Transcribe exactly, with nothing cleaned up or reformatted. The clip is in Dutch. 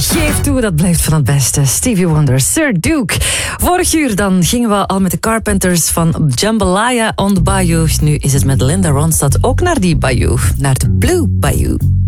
Geef toe, dat blijft van het beste. Stevie Wonder, Sir Duke. Vorig uur dan gingen we al met de Carpenters van Jambalaya on the Bayou. Nu is het met Linda Ronstadt ook naar die bayou, naar de Blue Bayou.